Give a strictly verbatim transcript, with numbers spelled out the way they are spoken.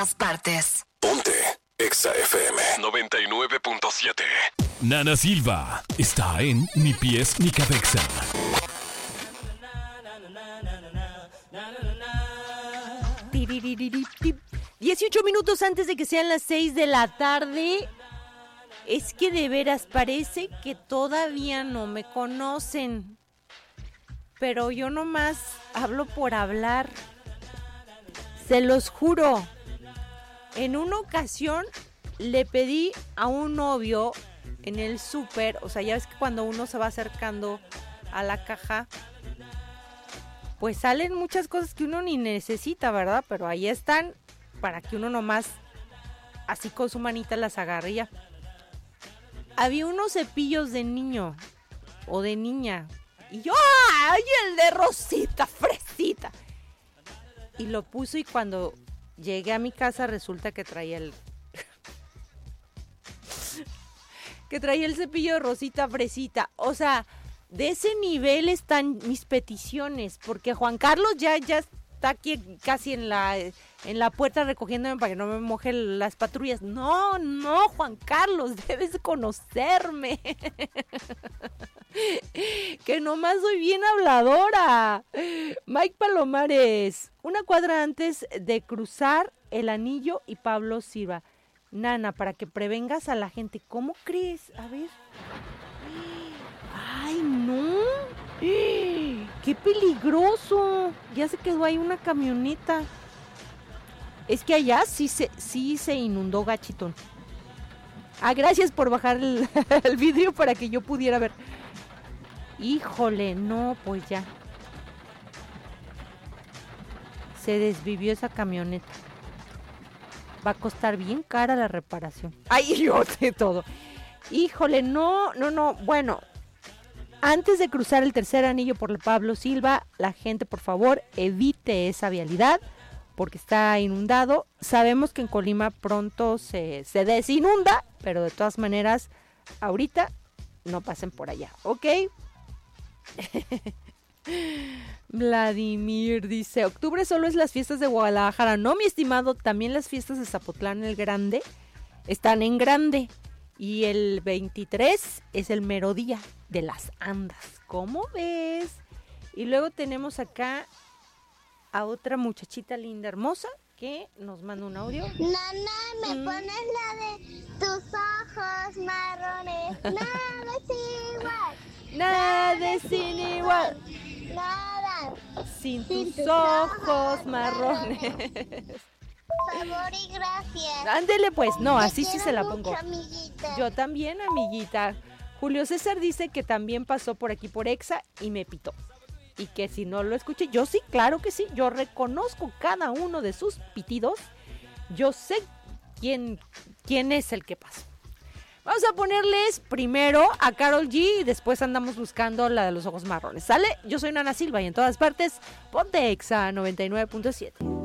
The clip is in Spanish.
partes. Ponte Exa F M noventa y nueve punto siete. Nana Silva está en Ni Pies Ni Cabeza. dieciocho minutos antes de que sean las seis de la tarde. Es que de veras parece que todavía no me conocen. Pero yo nomás hablo por hablar. Se los juro. En una ocasión le pedí a un novio en el súper, o sea, ya ves que cuando uno se va acercando a la caja, pues salen muchas cosas que uno ni necesita, ¿verdad? Pero ahí están para que uno nomás así con su manita las agarre ya. Había unos cepillos de niño o de niña y yo, ¡ay, el de Rosita, fresita! Y lo puso y cuando llegué a mi casa resulta que traía el... que traía el cepillo de Rosita, fresita. O sea, de ese nivel están mis peticiones, porque Juan Carlos ya, ya está aquí casi en la, en la puerta recogiéndome para que no me moje las patrullas. No, no, Juan Carlos, debes conocerme. Que nomás soy bien habladora. Mike Palomares, una cuadra antes de cruzar el Anillo y Pablo Silva. Nana, para que prevengas a la gente. ¿Cómo crees? A ver. ¡Ay, no! ¡Qué peligroso! Ya se quedó ahí una camioneta. Es que allá sí se, sí se inundó gachitón. Ah, gracias por bajar el, el vidrio para que yo pudiera ver. Híjole, no, pues ya. Se desvivió esa camioneta. Va a costar bien cara la reparación. Ay, yo sé todo. Híjole, no, no, no. Bueno, antes de cruzar el tercer anillo por Pablo Silva, la gente, por favor, evite esa vialidad porque está inundado. Sabemos que en Colima pronto se, se desinunda, pero de todas maneras, ahorita no pasen por allá, ¿ok? Vladimir dice, octubre solo es las fiestas de Guadalajara. No, mi estimado, también las fiestas de Zapotlán el Grande están en grande. Y el veintitrés es el mero día de las andas. ¿Cómo ves? Y luego tenemos acá a otra muchachita linda, hermosa, que nos manda un audio. Nana, me Mm. pones la de tus ojos marrones. Nada es igual. Nada es sin igual. Nada. Sin Sin tus tus ojos ojos marrones. Por favor y gracias. Ándele pues, no, Te así sí quiero se la mucho, pongo. amiguita. Yo también, amiguita. Julio César dice que también pasó por aquí por Exa y me pitó. Y que si no lo escuché, yo sí, claro que sí. Yo reconozco cada uno de sus pitidos. Yo sé quién, quién es el que pasó. Vamos a ponerles primero a Karol G y después andamos buscando la de los ojos marrones. ¿Sale? Yo soy Nana Silva y en todas partes, ponte Exa noventa y nueve punto siete.